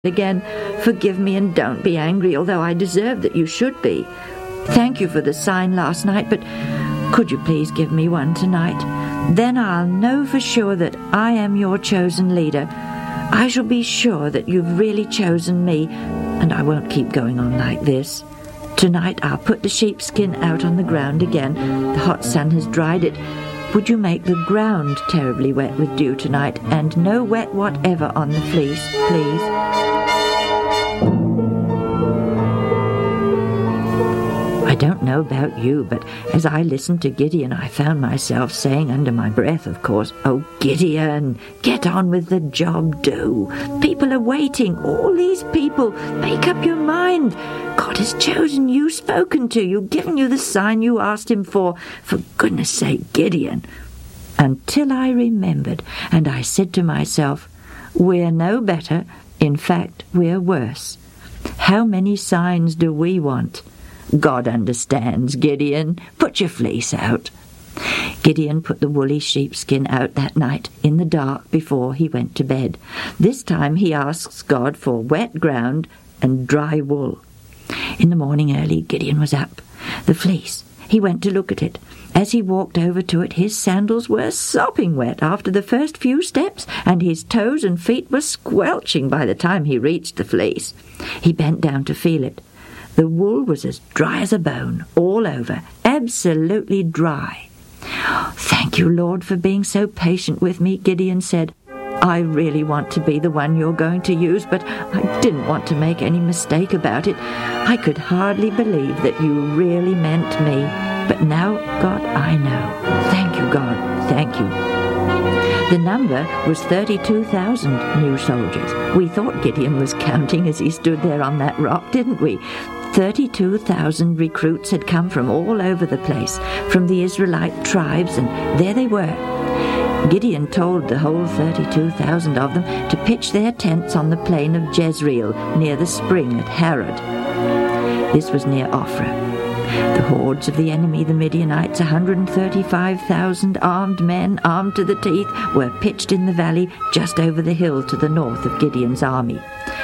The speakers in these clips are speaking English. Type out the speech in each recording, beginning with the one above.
again. Forgive me and don't be angry, although I deserve that you should be. Thank you for the sign last night, but could you please give me one tonight? Then I'll know for sure that I am your chosen leader. I shall be sure that you've really chosen me, and I won't keep going on like this. Tonight I'll put the sheepskin out on the ground again. The hot sun has dried it. Would you make the ground terribly wet with dew tonight, and no wet whatever on the fleece, please? I don't know about you, but as I listened to Gideon, I found myself saying under my breath, of course, "Oh, Gideon, get on with the job, do. People are waiting, all these people. Make up your mind. God has chosen you, spoken to you, given you the sign you asked him for. For goodness sake, Gideon." Until I remembered, and I said to myself, "We're no better. In fact, we're worse. How many signs do we want? God understands, Gideon. Put your fleece out." Gideon put the woolly sheepskin out that night in the dark before he went to bed. This time he asks God for wet ground and dry wool. In the morning early, Gideon was up. The fleece. He went to look at it. As he walked over to it, his sandals were sopping wet after the first few steps, and his toes and feet were squelching by the time he reached the fleece. He bent down to feel it. The wool was as dry as a bone, all over, absolutely dry. "Thank you, Lord, for being so patient with me," Gideon said. "I really want to be the one you're going to use, but I didn't want to make any mistake about it. I could hardly believe that you really meant me. But now, God, I know. Thank you, God, thank you." The number was 32,000 new soldiers. We thought Gideon was counting as he stood there on that rock, didn't we? 32,000 recruits had come from all over the place, from the Israelite tribes, and there they were. Gideon told the whole 32,000 of them to pitch their tents on the plain of Jezreel, near the spring at Harod. This was near Ophrah. The hordes of the enemy, the Midianites, 135,000 armed men, armed to the teeth, were pitched in the valley just over the hill to the north of Gideon's army.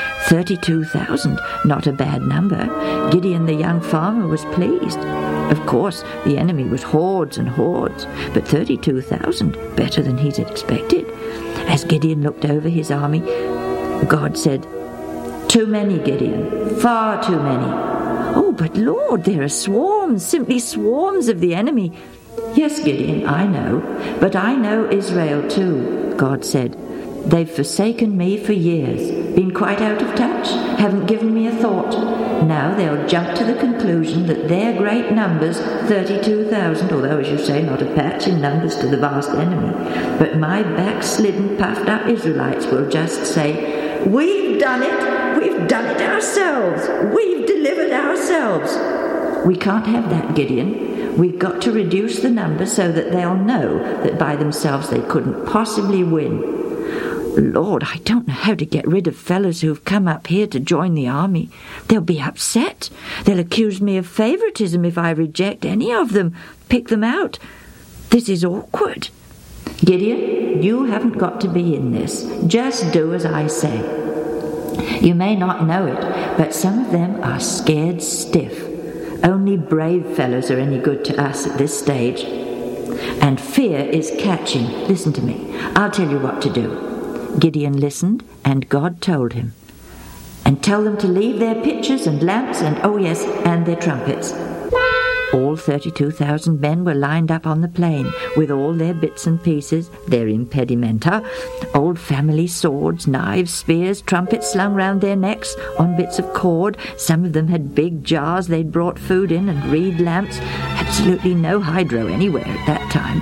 32,000, not a bad number. Gideon, the young farmer, was pleased. Of course, the enemy was hordes and hordes, but 32,000, better than he'd expected. As Gideon looked over his army, God said, "Too many, Gideon, far too many." "Oh, but Lord, there are swarms, simply swarms of the enemy." "Yes, Gideon, I know, but I know Israel too," God said. "They've forsaken me for years, been quite out of touch, haven't given me a thought. Now they'll jump to the conclusion that their great numbers, 32,000, although, as you say, not a patch in numbers to the vast enemy, but my backslidden, puffed-up Israelites will just say, 'We've done it! We've done it ourselves! We've delivered ourselves!' We can't have that, Gideon. We've got to reduce the number so that they'll know that by themselves they couldn't possibly win. Lord, I don't know how to get rid of fellows who've come up here to join the army. They'll be upset. They'll accuse me of favoritism if I reject any of them, pick them out. This is awkward. Gideon, you haven't got to be in this. Just do as I say. You may not know it, but some of them are scared stiff. Only brave fellows are any good to us at this stage. And fear is catching. Listen to me. I'll tell you what to do." Gideon listened, and God told him. "And tell them to leave their pitchers and lamps and, oh yes, and their trumpets." All 32,000 men were lined up on the plain, with all their bits and pieces, their impedimenta, old family swords, knives, spears, trumpets slung round their necks on bits of cord. Some of them had big jars they'd brought food in and reed lamps. Absolutely no hydro anywhere at that time.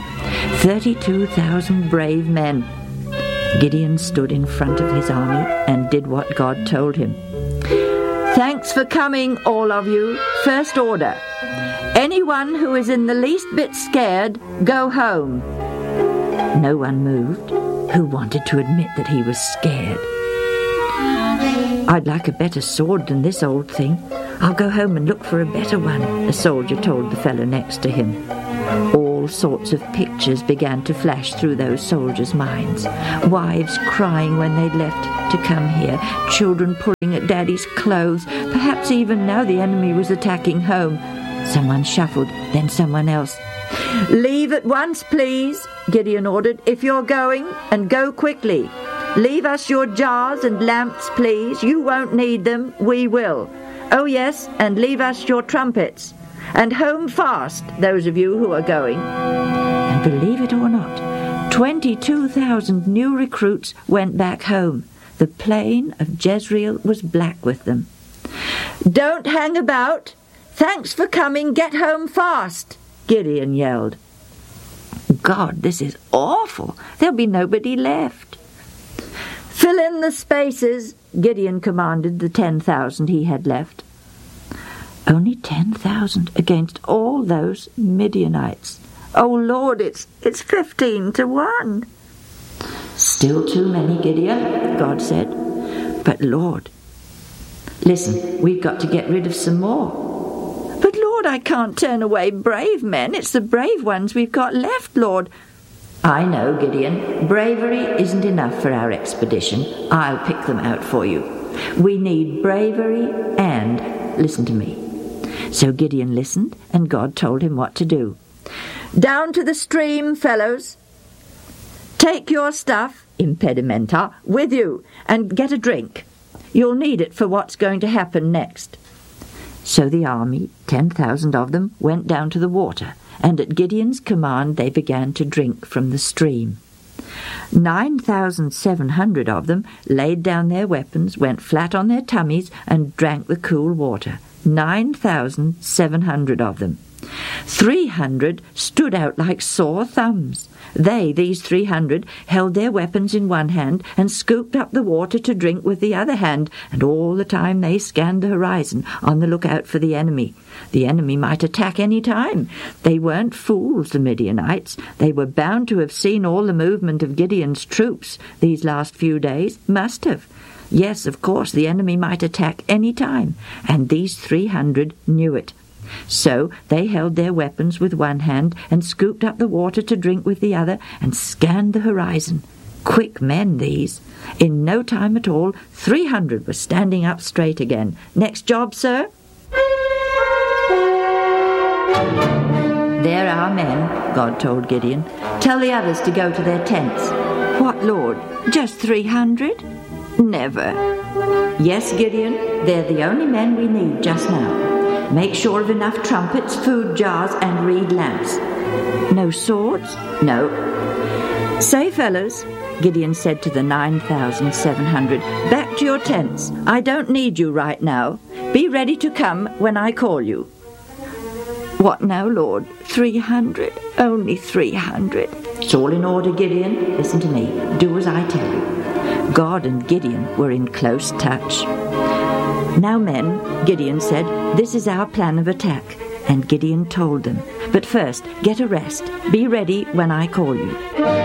32,000 brave men. Gideon stood in front of his army and did what God told him. "Thanks for coming, all of you. First order. Anyone who is in the least bit scared, go home." No one moved who wanted to admit that he was scared. "I'd like a better sword than this old thing. I'll go home and look for a better one," a soldier told the fellow next to him. All All sorts of pictures began to flash through those soldiers' minds. Wives crying when they'd left to come here, children pulling at Daddy's clothes. Perhaps even now the enemy was attacking home. Someone shuffled, then someone else. "Leave at once, please," Gideon ordered, "if you're going, and go quickly. Leave us your jars and lamps, please. You won't need them, we will. Oh yes, and leave us your trumpets. And home fast, those of you who are going." And believe it or not, 22,000 new recruits went back home. The plain of Jezreel was black with them. "Don't hang about. Thanks for coming. Get home fast," Gideon yelled. "God, this is awful. There'll be nobody left." "Fill in the spaces," Gideon commanded the 10,000 he had left. Only 10,000 against all those Midianites. "Oh, Lord, it's 15 to 1. "Still too many, Gideon," God said. "But, Lord, listen, we've got to get rid of some more." "But, Lord, I can't turn away brave men. It's the brave ones we've got left, Lord." "I know, Gideon. Bravery isn't enough for our expedition. I'll pick them out for you. We need bravery and, listen to me." So Gideon listened, and God told him what to do. "Down to the stream, fellows. Take your stuff, impedimenta, with you, and get a drink. You'll need it for what's going to happen next." So the army, 10,000 of them, went down to the water, and at Gideon's command they began to drink from the stream. 9,700 of them laid down their weapons, went flat on their tummies, and drank the cool water. 9,700 of them. 300 stood out like sore thumbs. These 300, held their weapons in one hand and scooped up the water to drink with the other hand, and all the time they scanned the horizon on the lookout for the enemy. The enemy might attack any time. They weren't fools, the Midianites. They were bound to have seen all the movement of Gideon's troops these last few days. Must have. Yes, of course, the enemy might attack any time, and these 300 knew it. So they held their weapons with one hand and scooped up the water to drink with the other and scanned the horizon. Quick men, these. In no time at all, 300 were standing up straight again. "Next job, sir?" "They're our men," God told Gideon. "Tell the others to go to their tents." "What, Lord, just 300? Never." "Yes, Gideon, they're the only men we need just now. Make sure of enough trumpets, food jars, and reed lamps." "No swords?" "No." "Say, fellows," Gideon said to the 9,700, "back to your tents. I don't need you right now. Be ready to come when I call you." "What now, Lord? 300? Only 300. "It's all in order, Gideon. Listen to me. Do as I tell you." God and Gideon were in close touch. "Now, men," Gideon said, "this is our plan of attack." And Gideon told them, "But first, get a rest. Be ready when I call you."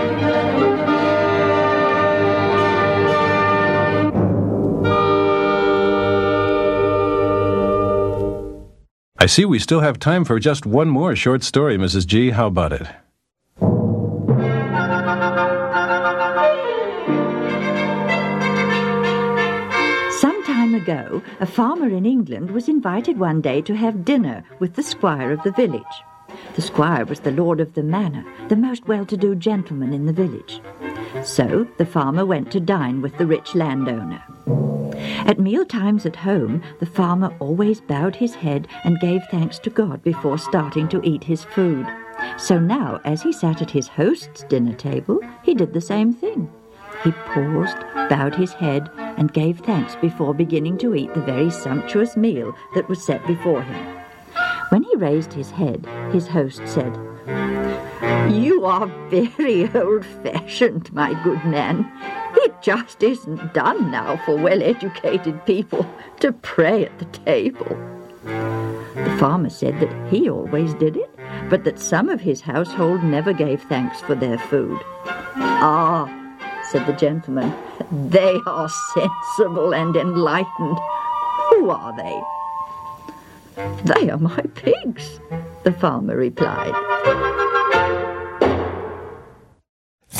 I see we still have time for just one more short story, Mrs. G. How about it? Ago, a farmer in England was invited one day to have dinner with the squire of the village. The squire was the lord of the manor, the most well-to-do gentleman in the village. So the farmer went to dine with the rich landowner. At meal times at home, the farmer always bowed his head and gave thanks to God before starting to eat his food. So now, as he sat at his host's dinner table, he did the same thing. He paused, bowed his head, and gave thanks before beginning to eat the very sumptuous meal that was set before him. When he raised his head, his host said, "You are very old-fashioned, my good man. It just isn't done now for well-educated people to pray at the table." The farmer said that he always did it, but that some of his household never gave thanks for their food. "Ah," said the gentleman, "they are sensible and enlightened. Who are they?" "They are my pigs," the farmer replied.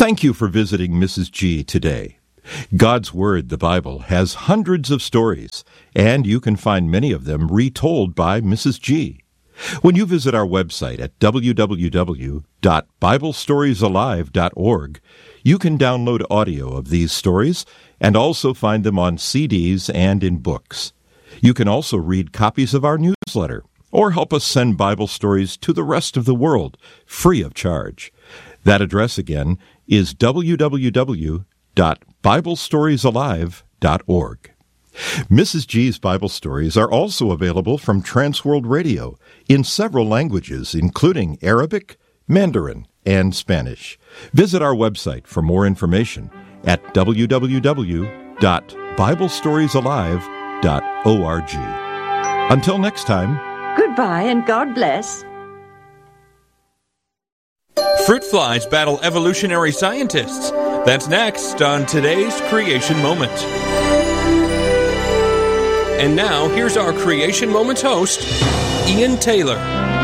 Thank you for visiting Mrs. G today. God's Word, the Bible, has hundreds of stories, and you can find many of them retold by Mrs. G. When you visit our website at www.biblestoriesalive.org, you can download audio of these stories and also find them on CDs and in books. You can also read copies of our newsletter or help us send Bible stories to the rest of the world free of charge. That address again is www.biblestoriesalive.org. Mrs. G's Bible stories are also available from Transworld Radio in several languages, including Arabic, Mandarin, and Spanish. Visit our website for more information at www.biblestoriesalive.org. Until next time, Goodbye and God bless. Fruit flies battle evolutionary scientists. That's next on today's Creation Moment. And now, here's our Creation Moments host, Ian Taylor.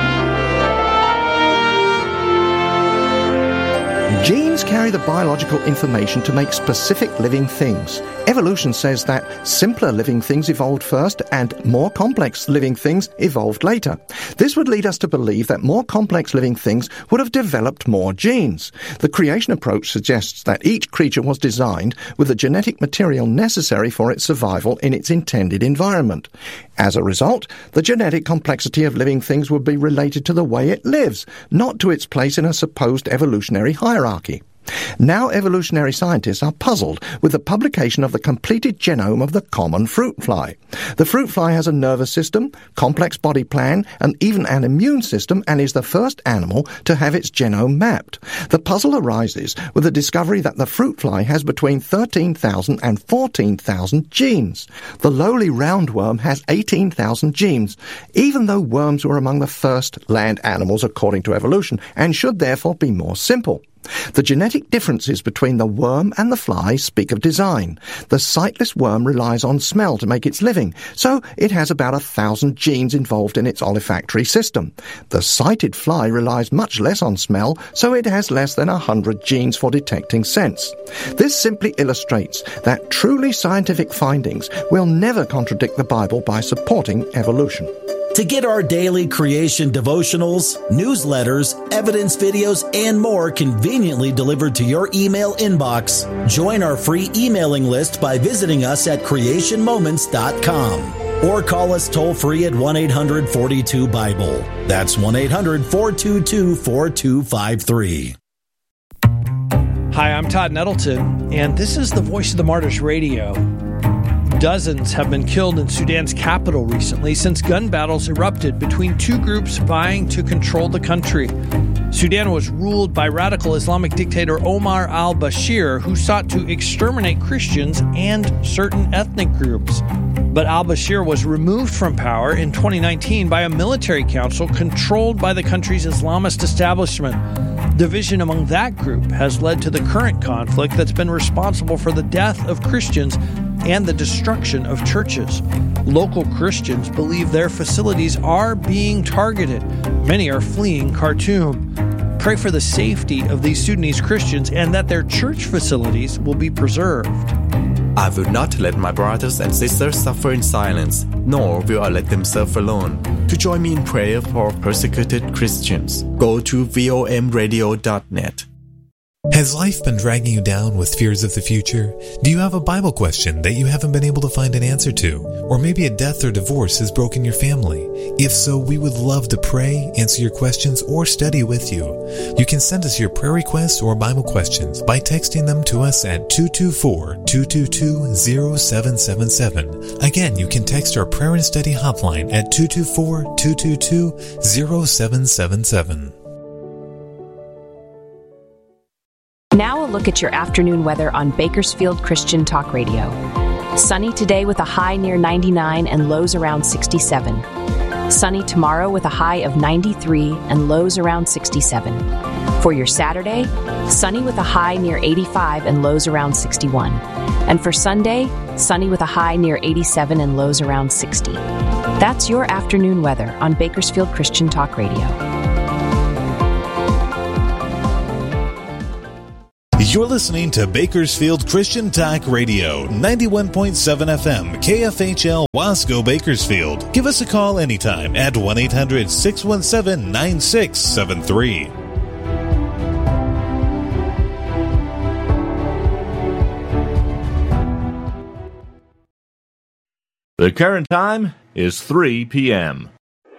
Genes carry the biological information to make specific living things. Evolution says that simpler living things evolved first and more complex living things evolved later. This would lead us to believe that more complex living things would have developed more genes. The creation approach suggests that each creature was designed with the genetic material necessary for its survival in its intended environment. As a result, the genetic complexity of living things would be related to the way it lives, not to its place in a supposed evolutionary hierarchy. Now evolutionary scientists are puzzled with the publication of the completed genome of the common fruit fly. The fruit fly has a nervous system, complex body plan, and even an immune system, and is the first animal to have its genome mapped. The puzzle arises with the discovery that the fruit fly has between 13,000 and 14,000 genes. The lowly roundworm has 18,000 genes, even though worms were among the first land animals according to evolution, and should therefore be more simple. The genetic differences between the worm and the fly speak of design. The sightless worm relies on smell to make its living, so it has about 1,000 genes involved in its olfactory system. The sighted fly relies much less on smell, so it has less than 100 genes for detecting scents. This simply illustrates that truly scientific findings will never contradict the Bible by supporting evolution. To get our daily creation devotionals, newsletters, evidence videos, and more conveniently delivered to your email inbox, join our free emailing list by visiting us at creationmoments.com or call us toll-free at 1-800-42-BIBLE. That's 1-800-422-4253. Hi, I'm Todd Nettleton, and this is the Voice of the Martyrs Radio. Dozens have been killed in Sudan's capital recently since gun battles erupted between two groups vying to control the country. Sudan was ruled by radical Islamic dictator Omar al-Bashir, who sought to exterminate Christians and certain ethnic groups. But al-Bashir was removed from power in 2019 by a military council controlled by the country's Islamist establishment. Division among that group has led to the current conflict that's been responsible for the death of Christians and the destruction of churches. Local Christians believe their facilities are being targeted. Many are fleeing Khartoum. Pray for the safety of these Sudanese Christians and that their church facilities will be preserved. I will not let my brothers and sisters suffer in silence, nor will I let them suffer alone. To join me in prayer for persecuted Christians, go to vomradio.net. Has life been dragging you down with fears of the future? Do you have a Bible question that you haven't been able to find an answer to? Or maybe a death or divorce has broken your family? If so, we would love to pray, answer your questions, or study with you. You can send us your prayer requests or Bible questions by texting them to us at 224-222-0777. Again, you can text our prayer and study hotline at 224-222-0777. Now a look at your afternoon weather on Bakersfield Christian Talk Radio. Sunny today with a high near 99 and lows around 67. Sunny tomorrow with a high of 93 and lows around 67. For your Saturday, sunny with a high near 85 and lows around 61. And for Sunday, sunny with a high near 87 and lows around 60. That's your afternoon weather on Bakersfield Christian Talk Radio. You're listening to Bakersfield Christian Talk Radio, 91.7 FM, KFHL, Wasco, Bakersfield. Give us a call anytime at 1-800-617-9673. The current time is 3 p.m.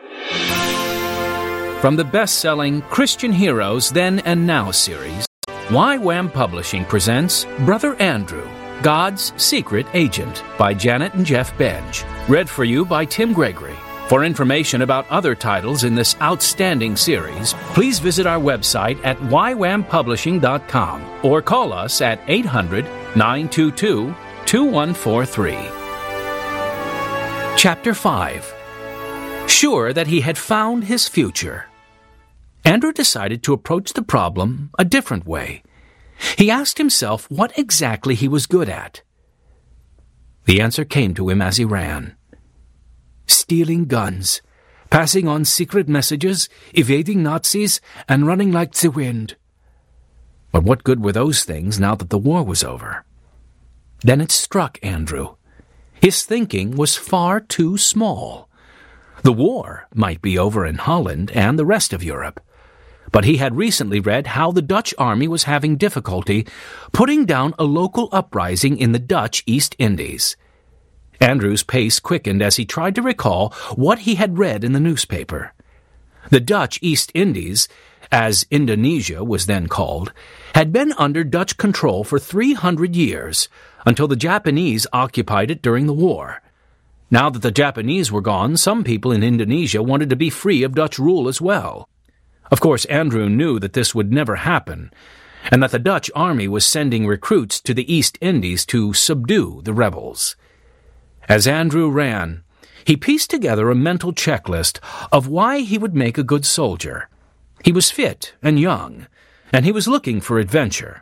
From the best-selling Christian Heroes Then and Now series, YWAM Publishing presents Brother Andrew, God's Secret Agent by Janet and Jeff Benj. Read for you by Tim Gregory. For information about other titles in this outstanding series, please visit our website at ywampublishing.com or call us at 800-922-2143. Chapter 5. Sure that he had found his future, Andrew decided to approach the problem a different way. He asked himself what exactly he was good at. The answer came to him as he ran. Stealing guns, passing on secret messages, evading Nazis, and running like the wind. But what good were those things now that the war was over? Then it struck Andrew. His thinking was far too small. The war might be over in Holland and the rest of Europe, but he had recently read how the Dutch army was having difficulty putting down a local uprising in the Dutch East Indies. Andrew's pace quickened as he tried to recall what he had read in the newspaper. The Dutch East Indies, as Indonesia was then called, had been under Dutch control for 300 years, until the Japanese occupied it during the war. Now that the Japanese were gone, some people in Indonesia wanted to be free of Dutch rule as well. Of course, Andrew knew that this would never happen, and that the Dutch army was sending recruits to the East Indies to subdue the rebels. As Andrew ran, he pieced together a mental checklist of why he would make a good soldier. He was fit and young, and he was looking for adventure.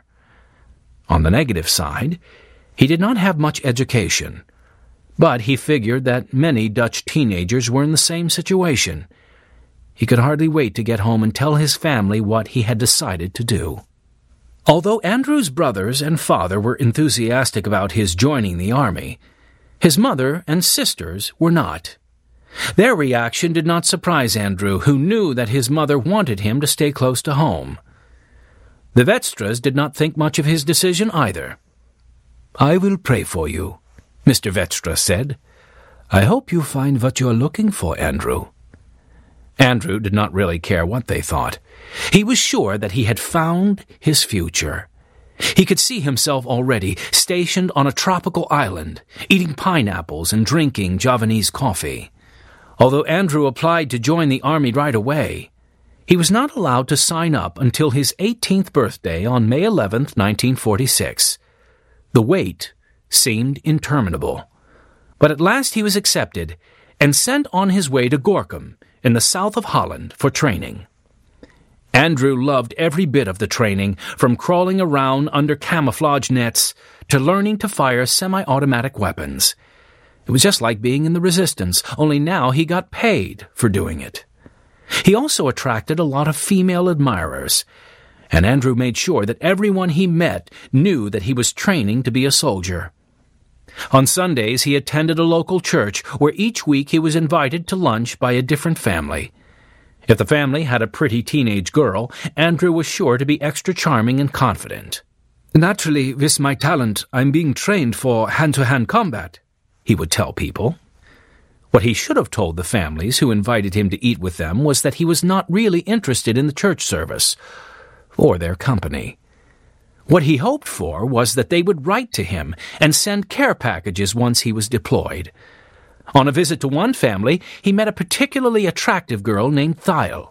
On the negative side, he did not have much education, but he figured that many Dutch teenagers were in the same situation. He could hardly wait to get home and tell his family what he had decided to do. Although Andrew's brothers and father were enthusiastic about his joining the army, his mother and sisters were not. Their reaction did not surprise Andrew, who knew that his mother wanted him to stay close to home. The Vetstras did not think much of his decision either. "I will pray for you," Mr. Vetstra said. "I hope you find what you are looking for, Andrew." Andrew did not really care what they thought. He was sure that he had found his future. He could see himself already stationed on a tropical island, eating pineapples and drinking Javanese coffee. Although Andrew applied to join the army right away, he was not allowed to sign up until his 18th birthday on May 11, 1946. The wait seemed interminable. But at last he was accepted and sent on his way to Gorkum in the south of Holland for training. Andrew loved every bit of the training, from crawling around under camouflage nets to learning to fire semi-automatic weapons. It was just like being in the Resistance, only now he got paid for doing it. He also attracted a lot of female admirers, and Andrew made sure that everyone he met knew that he was training to be a soldier. On Sundays, he attended a local church where each week he was invited to lunch by a different family. If the family had a pretty teenage girl, Andrew was sure to be extra charming and confident. "Naturally, with my talent, I'm being trained for hand-to-hand combat," he would tell people. What he should have told the families who invited him to eat with them was that he was not really interested in the church service or their company. What he hoped for was that they would write to him and send care packages once he was deployed. On a visit to one family, he met a particularly attractive girl named Thiel.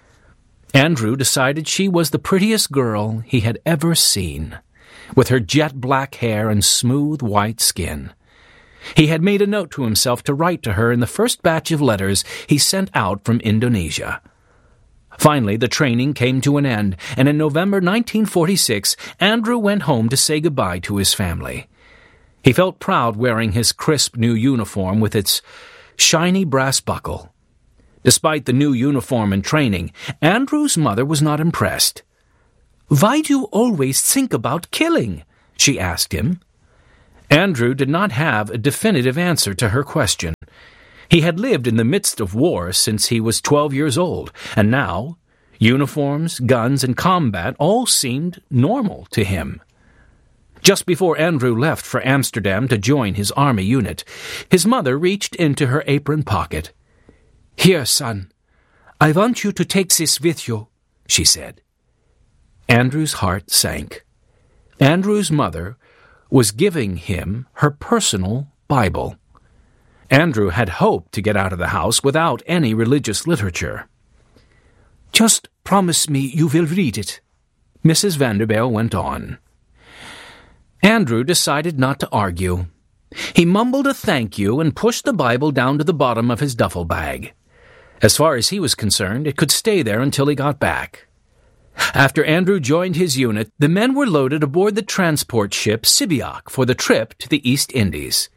Andrew decided she was the prettiest girl he had ever seen, with her jet-black hair and smooth white skin. He had made a note to himself to write to her in the first batch of letters he sent out from Indonesia. Finally, the training came to an end, and in November 1946, Andrew went home to say goodbye to his family. He felt proud wearing his crisp new uniform with its shiny brass buckle. Despite the new uniform and training, Andrew's mother was not impressed. "Why do you always think about killing?" she asked him. Andrew did not have a definitive answer to her question. He had lived in the midst of war since he was 12 years old, and now uniforms, guns, and combat all seemed normal to him. Just before Andrew left for Amsterdam to join his army unit, his mother reached into her apron pocket. "Here, son, I want you to take this with you," she said. Andrew's heart sank. Andrew's mother was giving him her personal Bible. Andrew had hoped to get out of the house without any religious literature. "Just promise me you will read it," Mrs. Vanderbilt went on. Andrew decided not to argue. He mumbled a thank you and pushed the Bible down to the bottom of his duffel bag. As far as he was concerned, it could stay there until he got back. After Andrew joined his unit, the men were loaded aboard the transport ship Sibiak for the trip to the East Indies.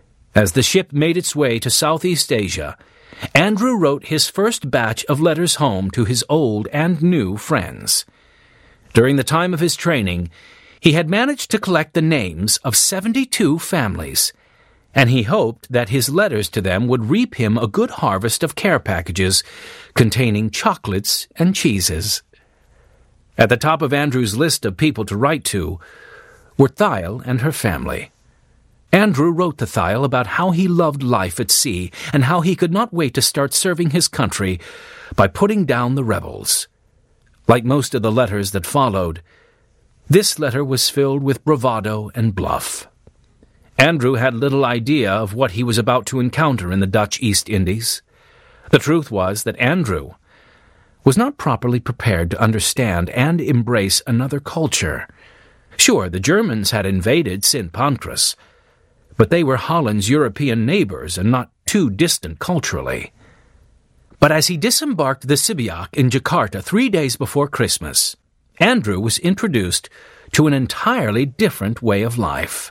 As the ship made its way to Southeast Asia, Andrew wrote his first batch of letters home to his old and new friends. During the time of his training, he had managed to collect the names of 72 families, and he hoped that his letters to them would reap him a good harvest of care packages containing chocolates and cheeses. At the top of Andrew's list of people to write to were Thiel and her family. Andrew wrote to Thiel about how he loved life at sea and how he could not wait to start serving his country by putting down the rebels. Like most of the letters that followed, this letter was filled with bravado and bluff. Andrew had little idea of what he was about to encounter in the Dutch East Indies. The truth was that Andrew was not properly prepared to understand and embrace another culture. Sure, the Germans had invaded St. Pancras, but they were Holland's European neighbors and not too distant culturally. But as he disembarked the Sibiak in Jakarta 3 days before Christmas, Andrew was introduced to an entirely different way of life.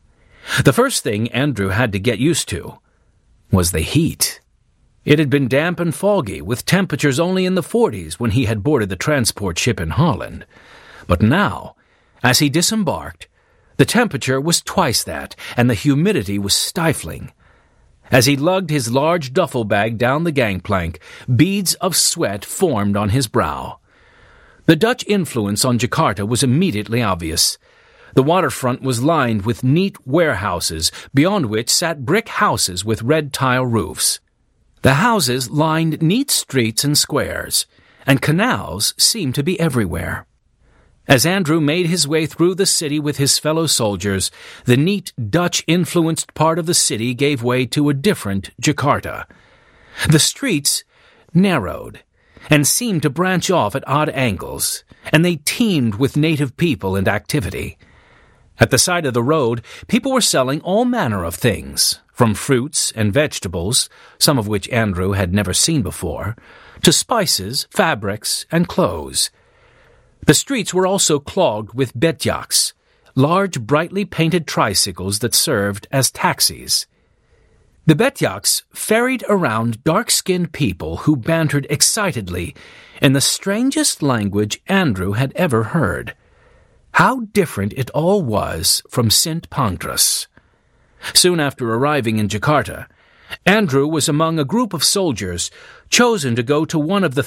The first thing Andrew had to get used to was the heat. It had been damp and foggy, with temperatures only in the 40s when he had boarded the transport ship in Holland. But now, as he disembarked, the temperature was twice that, and the humidity was stifling. As he lugged his large duffel bag down the gangplank, beads of sweat formed on his brow. The Dutch influence on Jakarta was immediately obvious. The waterfront was lined with neat warehouses, beyond which sat brick houses with red tile roofs. The houses lined neat streets and squares, and canals seemed to be everywhere. As Andrew made his way through the city with his fellow soldiers, the neat Dutch-influenced part of the city gave way to a different Jakarta. The streets narrowed and seemed to branch off at odd angles, and they teemed with native people and activity. At the side of the road, people were selling all manner of things, from fruits and vegetables, some of which Andrew had never seen before, to spices, fabrics, and clothes. The streets were also clogged with betjaks, large brightly painted tricycles that served as taxis. The betjaks ferried around dark-skinned people who bantered excitedly in the strangest language Andrew had ever heard. How different it all was from St. Pancras. Soon after arriving in Jakarta, Andrew was among a group of soldiers chosen to go to one of the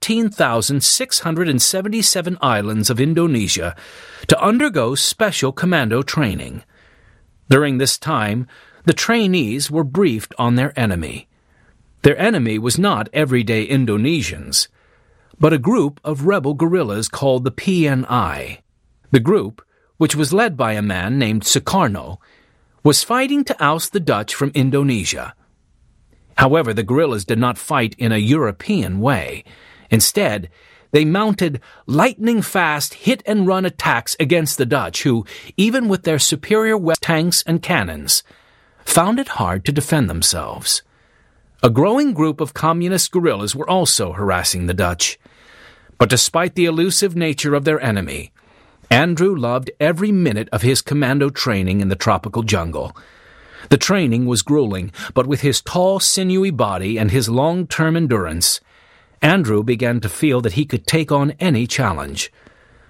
13,677 islands of Indonesia to undergo special commando training. During this time, the trainees were briefed on their enemy. Their enemy was not everyday Indonesians, but a group of rebel guerrillas called the PNI. The group, which was led by a man named Sukarno, was fighting to oust the Dutch from Indonesia. However, the guerrillas did not fight in a European way. Instead, they mounted lightning-fast hit-and-run attacks against the Dutch, who, even with their superior tanks and cannons, found it hard to defend themselves. A growing group of communist guerrillas were also harassing the Dutch. But despite the elusive nature of their enemy, Andrew loved every minute of his commando training in the tropical jungle. The training was grueling, but with his tall, sinewy body and his long-term endurance, Andrew began to feel that he could take on any challenge.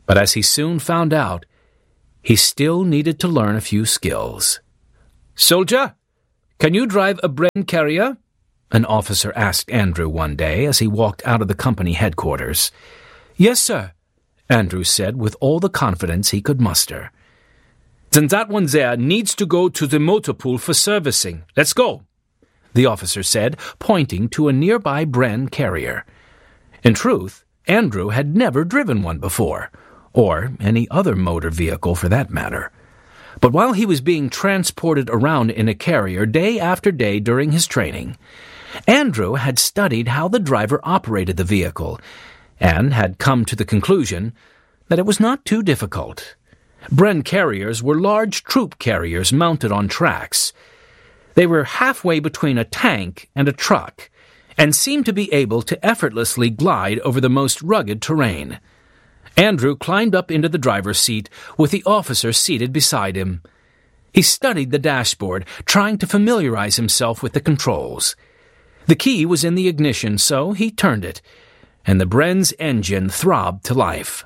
But as he soon found out, he still needed to learn a few skills. "Soldier, can you drive a Bren carrier?" an officer asked Andrew one day as he walked out of the company headquarters. "Yes, sir," Andrew said with all the confidence he could muster. "Then that one there needs to go to the motor pool for servicing. Let's go," the officer said, pointing to a nearby Bren carrier. In truth, Andrew had never driven one before, or any other motor vehicle for that matter. But while he was being transported around in a carrier day after day during his training, Andrew had studied how the driver operated the vehicle and had come to the conclusion that it was not too difficult. Bren carriers were large troop carriers mounted on tracks. They were halfway between a tank and a truck and seemed to be able to effortlessly glide over the most rugged terrain. Andrew climbed up into the driver's seat with the officer seated beside him. He studied the dashboard, trying to familiarize himself with the controls. The key was in the ignition, so he turned it, and the Bren's engine throbbed to life.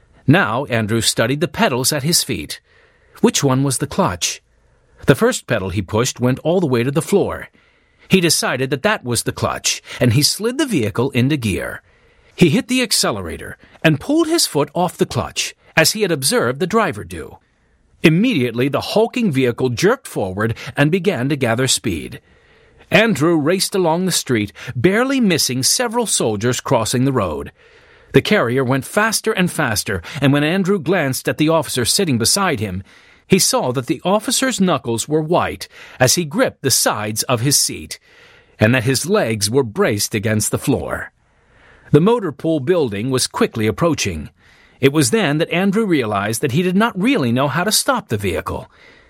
Now Andrew studied the pedals at his feet. Which one was the clutch? The first pedal he pushed went all the way to the floor. He decided that was the clutch, and he slid the vehicle into gear. He hit the accelerator and pulled his foot off the clutch, as he had observed the driver do. Immediately the hulking vehicle jerked forward and began to gather speed. Andrew raced along the street, barely missing several soldiers crossing the road. The carrier went faster and faster, and when Andrew glanced at the officer sitting beside him, he saw that the officer's knuckles were white as he gripped the sides of his seat, and that his legs were braced against the floor. The motor pool building was quickly approaching. It was then that Andrew realized that he did not really know how to stop the vehicle.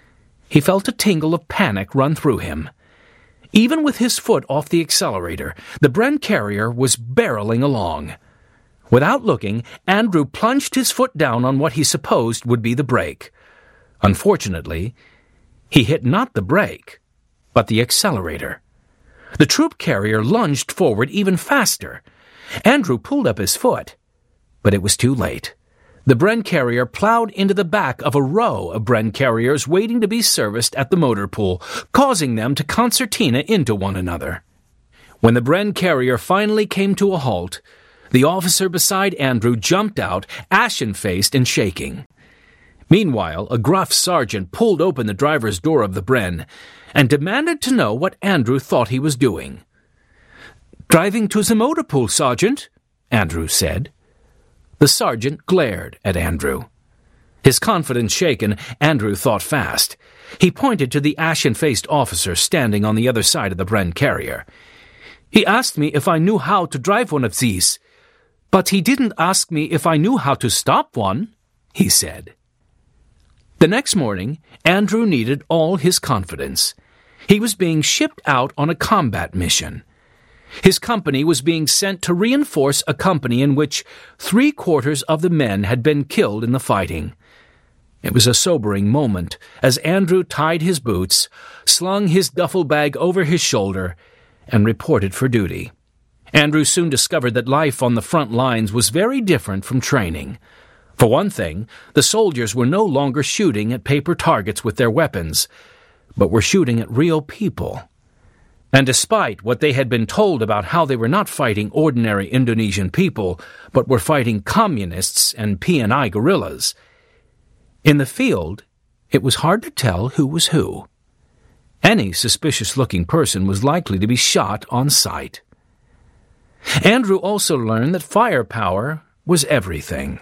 He felt a tingle of panic run through him. Even with his foot off the accelerator, the Bren carrier was barreling along. Without looking, Andrew plunged his foot down on what he supposed would be the brake. Unfortunately, he hit not the brake, but the accelerator. The troop carrier lunged forward even faster. Andrew pulled up his foot, but it was too late. The Bren carrier plowed into the back of a row of Bren carriers waiting to be serviced at the motor pool, causing them to concertina into one another. When the Bren carrier finally came to a halt, the officer beside Andrew jumped out, ashen-faced and shaking. Meanwhile, a gruff sergeant pulled open the driver's door of the Bren and demanded to know what Andrew thought he was doing. "Driving to the motor pool, Sergeant," Andrew said. The sergeant glared at Andrew. His confidence shaken, Andrew thought fast. He pointed to the ashen-faced officer standing on the other side of the Bren carrier. "He asked me if I knew how to drive one of these, but he didn't ask me if I knew how to stop one," he said. The next morning, Andrew needed all his confidence. He was being shipped out on a combat mission. His company was being sent to reinforce a company in which 3/4 of the men had been killed in the fighting. It was a sobering moment as Andrew tied his boots, slung his duffel bag over his shoulder, and reported for duty. Andrew soon discovered that life on the front lines was very different from training. For one thing, the soldiers were no longer shooting at paper targets with their weapons, but were shooting at real people. And despite what they had been told about how they were not fighting ordinary Indonesian people, but were fighting communists and PNI guerrillas, in the field, it was hard to tell who was who. Any suspicious-looking person was likely to be shot on sight. Andrew also learned that firepower was everything.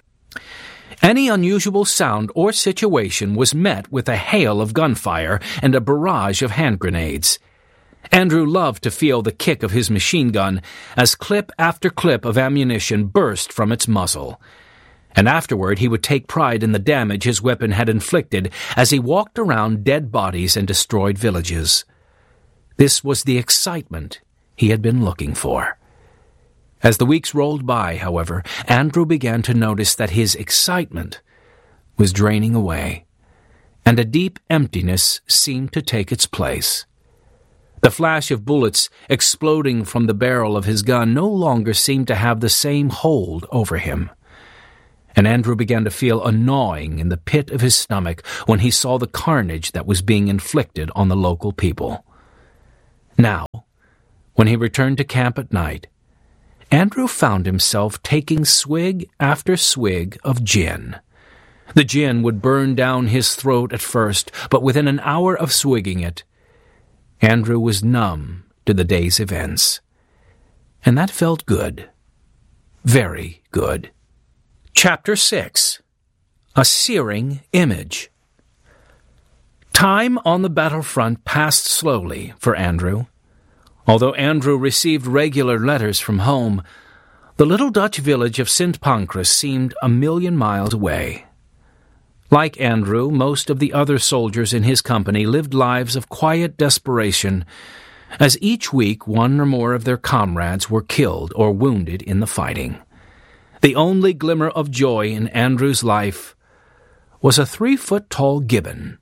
Any unusual sound or situation was met with a hail of gunfire and a barrage of hand grenades. Andrew loved to feel the kick of his machine gun as clip after clip of ammunition burst from its muzzle. And afterward he would take pride in the damage his weapon had inflicted as he walked around dead bodies and destroyed villages. This was the excitement he had been looking for. As the weeks rolled by, however, Andrew began to notice that his excitement was draining away, and a deep emptiness seemed to take its place. The flash of bullets exploding from the barrel of his gun no longer seemed to have the same hold over him. and Andrew began to feel a gnawing in the pit of his stomach when he saw the carnage that was being inflicted on the local people. Now, when he returned to camp at night, Andrew found himself taking swig after swig of gin. The gin would burn down his throat at first, but within an hour of swigging it, Andrew was numb to the day's events. And that felt good. Very good. Chapter 6. A Searing Image. Time on the battlefront passed slowly for Andrew. Although Andrew received regular letters from home, the little Dutch village of St. Pancras seemed 1,000,000 miles away. Like Andrew, most of the other soldiers in his company lived lives of quiet desperation, as each week one or more of their comrades were killed or wounded in the fighting. The only glimmer of joy in Andrew's life was a 3-foot-tall gibbon.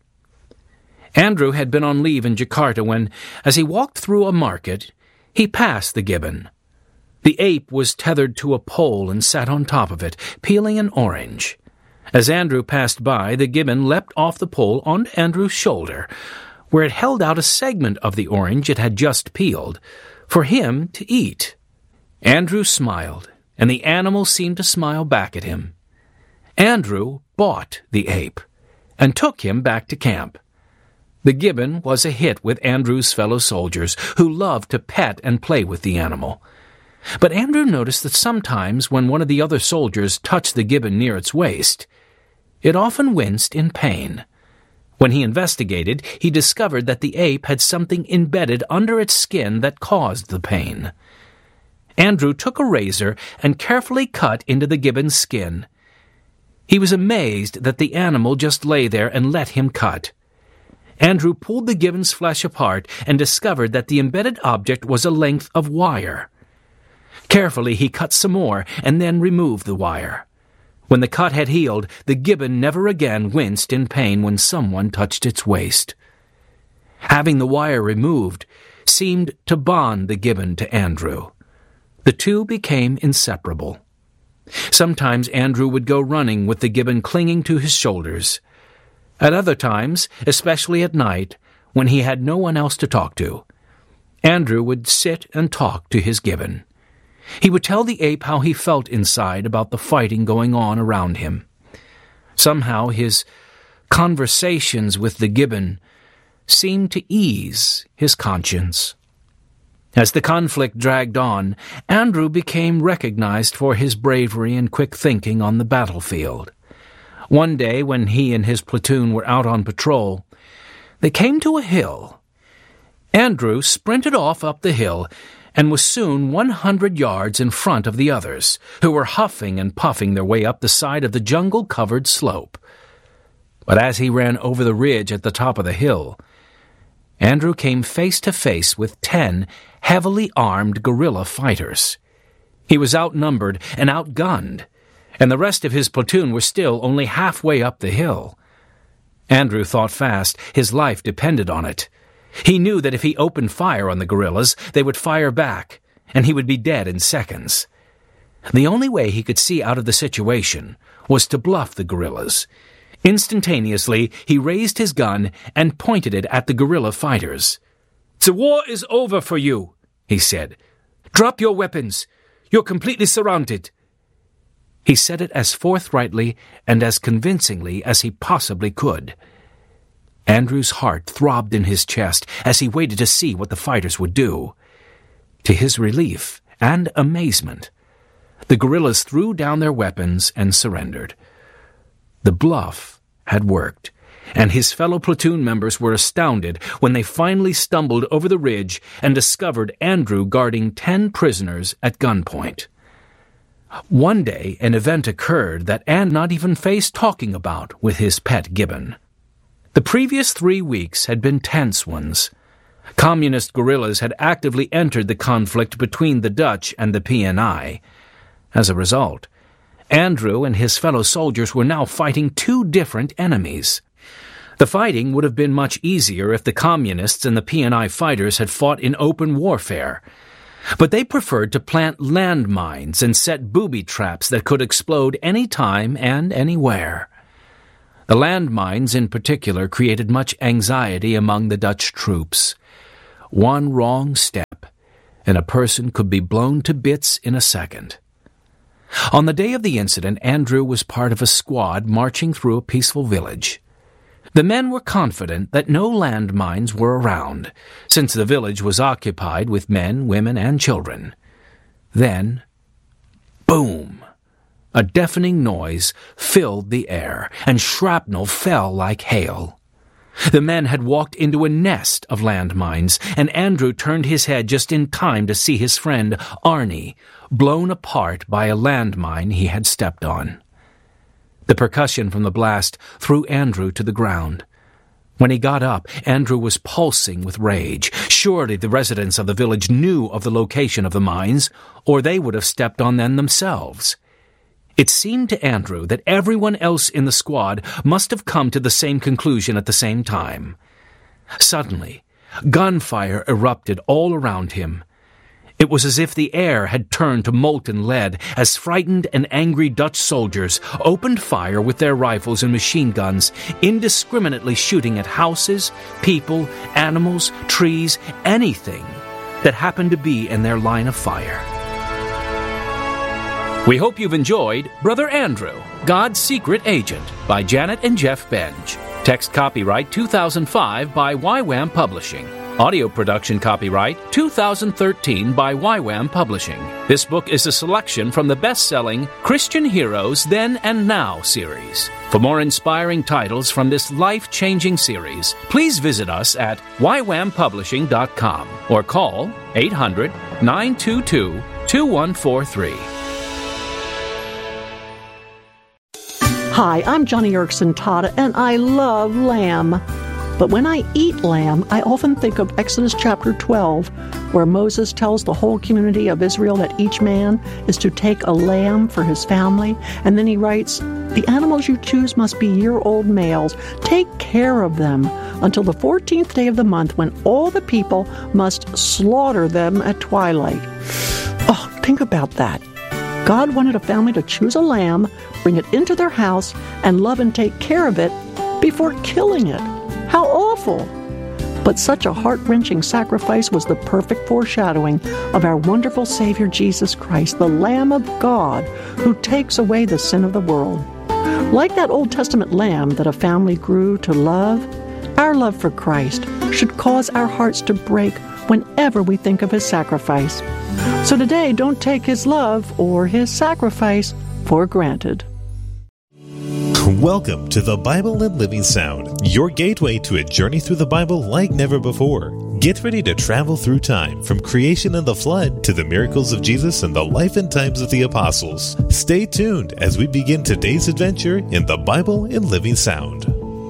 Andrew had been on leave in Jakarta when, as he walked through a market, he passed the gibbon. The ape was tethered to a pole and sat on top of it, peeling an orange. As Andrew passed by, the gibbon leapt off the pole onto Andrew's shoulder, where it held out a segment of the orange it had just peeled, for him to eat. Andrew smiled, and the animal seemed to smile back at him. Andrew bought the ape, and took him back to camp. The gibbon was a hit with Andrew's fellow soldiers, who loved to pet and play with the animal. But Andrew noticed that sometimes when one of the other soldiers touched the gibbon near its waist, it often winced in pain. When he investigated, he discovered that the ape had something embedded under its skin that caused the pain. Andrew took a razor and carefully cut into the gibbon's skin. He was amazed that the animal just lay there and let him cut. Andrew pulled the gibbon's flesh apart and discovered that the embedded object was a length of wire. Carefully he cut some more and then removed the wire. When the cut had healed, the gibbon never again winced in pain when someone touched its waist. Having the wire removed seemed to bond the gibbon to Andrew. The two became inseparable. Sometimes Andrew would go running with the gibbon clinging to his shoulders. At other times, especially at night, when he had no one else to talk to, Andrew would sit and talk to his gibbon. He would tell the ape how he felt inside about the fighting going on around him. Somehow his conversations with the gibbon seemed to ease his conscience. As the conflict dragged on, Andrew became recognized for his bravery and quick thinking on the battlefield. One day, when he and his platoon were out on patrol, they came to a hill. Andrew sprinted off up the hill and was soon 100 yards in front of the others, who were huffing and puffing their way up the side of the jungle-covered slope. But as he ran over the ridge at the top of the hill, Andrew came face to face with 10 heavily armed guerrilla fighters. He was outnumbered and outgunned, and the rest of his platoon were still only halfway up the hill. Andrew thought fast. His life depended on it. He knew that if he opened fire on the guerrillas, they would fire back, and he would be dead in seconds. The only way he could see out of the situation was to bluff the guerrillas. Instantaneously, he raised his gun and pointed it at the guerrilla fighters. "The war is over for you," he said. "Drop your weapons. You're completely surrounded." He said it as forthrightly and as convincingly as he possibly could. Andrew's heart throbbed in his chest as he waited to see what the fighters would do. To his relief and amazement, the guerrillas threw down their weapons and surrendered. The bluff had worked, and his fellow platoon members were astounded when they finally stumbled over the ridge and discovered Andrew guarding 10 prisoners at gunpoint. One day, an event occurred that Andrew not even faced talking about with his pet gibbon. The previous 3 weeks had been tense ones. Communist guerrillas had actively entered the conflict between the Dutch and the PNI. As a result, Andrew and his fellow soldiers were now fighting 2 different enemies. The fighting would have been much easier if the Communists and the PNI fighters had fought in open warfare. But they preferred to plant landmines and set booby traps that could explode any time and anywhere. The landmines in particular created much anxiety among the Dutch troops. One wrong step, and a person could be blown to bits in a second. On the day of the incident, Andrew was part of a squad marching through a peaceful village. The men were confident that no landmines were around, since the village was occupied with men, women, and children. Then, boom! A deafening noise filled the air, and shrapnel fell like hail. The men had walked into a nest of landmines, and Andrew turned his head just in time to see his friend, Arnie, blown apart by a landmine he had stepped on. The percussion from the blast threw Andrew to the ground. When he got up, Andrew was pulsing with rage. Surely the residents of the village knew of the location of the mines, or they would have stepped on them themselves. It seemed to Andrew that everyone else in the squad must have come to the same conclusion at the same time. Suddenly, gunfire erupted all around him. It was as if the air had turned to molten lead as frightened and angry Dutch soldiers opened fire with their rifles and machine guns, indiscriminately shooting at houses, people, animals, trees, anything that happened to be in their line of fire. We hope you've enjoyed Brother Andrew, God's Secret Agent by Janet and Jeff Benj. Text copyright 2005 by YWAM Publishing. Audio production copyright 2013 by YWAM Publishing. This book is a selection from the best-selling Christian Heroes Then and Now series. For more inspiring titles from this life-changing series, please visit us at ywampublishing.com or call 800-922-2143. Hi, I'm Johnny Erickson Tata, and I love lamb. But when I eat lamb, I often think of Exodus chapter 12, where Moses tells the whole community of Israel that each man is to take a lamb for his family. And then he writes, "The animals you choose must be year-old males. Take care of them until the 14th day of the month, when all the people must slaughter them at twilight." Oh, think about that. God wanted a family to choose a lamb, bring it into their house, and love and take care of it before killing it. How awful! But such a heart-wrenching sacrifice was the perfect foreshadowing of our wonderful Savior Jesus Christ, the Lamb of God, who takes away the sin of the world. Like that Old Testament lamb that a family grew to love, our love for Christ should cause our hearts to break whenever we think of his sacrifice. So today, don't take his love or his sacrifice for granted. Welcome to the Bible and Living Sound, your gateway to a journey through the Bible like never before. Get ready to travel through time, from creation and the flood to the miracles of Jesus and the life and times of the apostles. Stay tuned as we begin today's adventure in the Bible and Living Sound.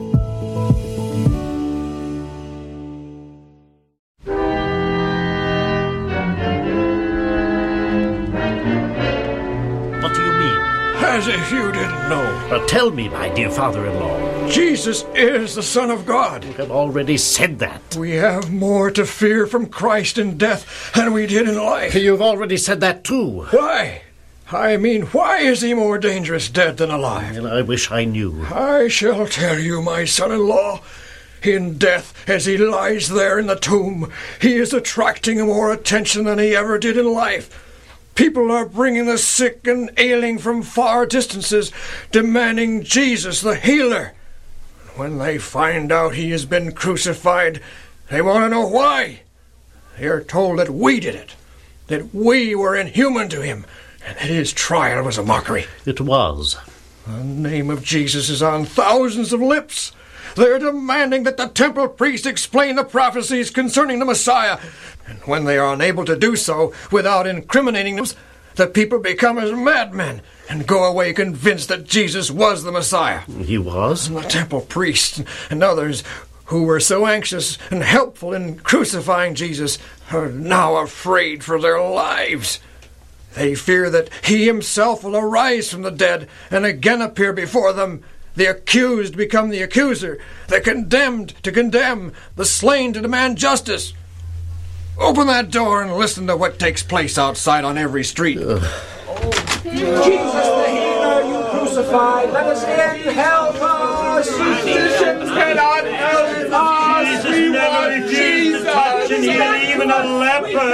As if you didn't know. Tell me, my dear father-in-law. Jesus is the Son of God. You have already said that. We have more to fear from Christ in death than we did in life. You've already said that too. Why? I mean, why is he more dangerous dead than alive? Well, I wish I knew. I shall tell you, my son-in-law. In death, as he lies there in the tomb, he is attracting more attention than he ever did in life. People are bringing the sick and ailing from far distances, demanding Jesus, the healer. When they find out he has been crucified, they want to know why. They are told that we did it, that we were inhuman to him, and that his trial was a mockery. It was. The name of Jesus is on thousands of lips. They're demanding that the temple priest explain the prophecies concerning the Messiah. And when they are unable to do so without incriminating them, the people become as madmen and go away convinced that Jesus was the Messiah. He was? And the temple priest and others who were so anxious and helpful in crucifying Jesus are now afraid for their lives. They fear that he himself will arise from the dead and again appear before them. The accused become the accuser, the condemned to condemn, the slain to demand justice. Open that door and listen to what takes place outside on every street. Jesus the healer, you crucified, let us hear you help us. Physicians cannot help us. We want Jesus. Even a leper.